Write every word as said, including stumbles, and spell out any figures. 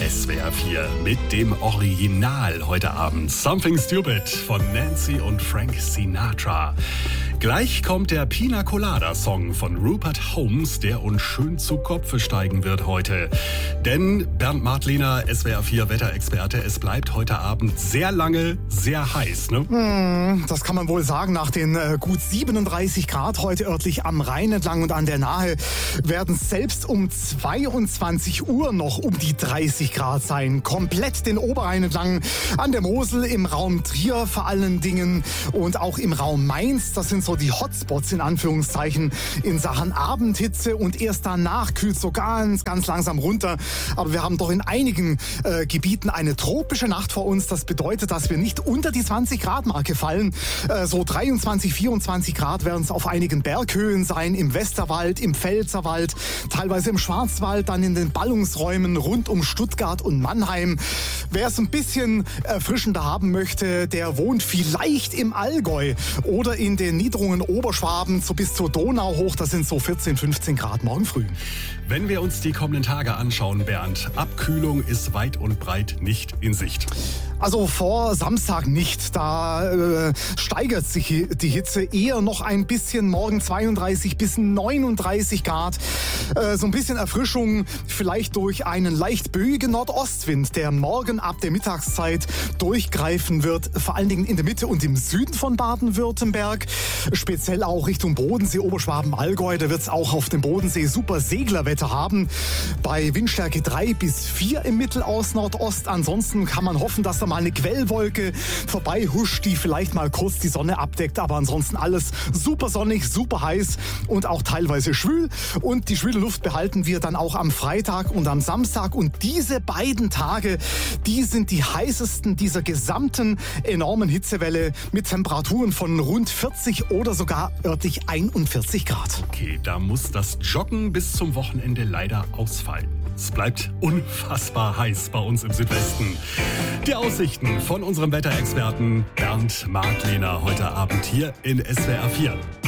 S W R vier mit dem Original heute Abend. Something Stupid von Nancy und Frank Sinatra. Gleich kommt der Pina Colada Song von Rupert Holmes, der uns schön zu Kopfe steigen wird heute. Denn Bernd Martlehner, S W R vier Wetterexperte, es bleibt heute Abend sehr lange sehr heiß, ne? Hm, das kann man wohl sagen. Nach den äh, gut siebenunddreißig Grad heute örtlich am Rhein entlang und an der Nahe werden es selbst um zweiundzwanzig Uhr noch um die dreißig Grad sein. Komplett den Oberrhein entlang, an der Mosel, im Raum Trier vor allen Dingen und auch im Raum Mainz. Das sind so die Hotspots in Anführungszeichen in Sachen Abendhitze und erst danach kühlt es so ganz, ganz langsam runter. Aber wir haben doch in einigen äh, Gebieten eine tropische Nacht vor uns. Das bedeutet, dass wir nicht unter die zwanzig Grad Marke fallen. Äh, so dreiundzwanzig, vierundzwanzig Grad werden es auf einigen Berghöhen sein, im Westerwald, im Pfälzerwald, teilweise im Schwarzwald, dann in den Ballungsräumen rund um Stuttgart und Mannheim. Wer es ein bisschen erfrischender haben möchte, der wohnt vielleicht im Allgäu oder in den Niederungen Oberschwaben, so bis zur Donau hoch. Das sind so vierzehn, fünfzehn Grad morgen früh. Wenn wir uns die kommenden Tage anschauen, Bernd, Abkühlung ist weit und breit nicht in Sicht. Also vor Samstag nicht. Da äh, steigert sich die Hitze eher noch ein bisschen. Morgen zweiunddreißig bis neununddreißig Grad. Äh, so ein bisschen Erfrischung vielleicht durch einen leicht böigen Nordostwind, der morgen ab der Mittagszeit durchgreifen wird. Vor allen Dingen in der Mitte und im Süden von Baden-Württemberg. Speziell auch Richtung Bodensee, Oberschwaben, Allgäu. Da wird es auch auf dem Bodensee super Seglerwetter haben. Bei Windstärke drei bis vier im Mittel aus Nordost. Ansonsten kann man hoffen, dass da mal eine Quellwolke vorbei huscht, die vielleicht mal kurz die Sonne abdeckt, aber ansonsten alles super sonnig, super heiß und auch teilweise schwül. Und die schwüle Luft behalten wir dann auch am Freitag und am Samstag. Und diese beiden Tage, die sind die heißesten dieser gesamten enormen Hitzewelle mit Temperaturen von rund vierzig oder sogar örtlich einundvierzig Grad. Okay, da muss das Joggen bis zum Wochenende leider ausfallen. Es bleibt unfassbar heiß bei uns im Südwesten. Die Aussichten von unserem Wetterexperten Bernd Martlehner heute Abend hier in S W R vier.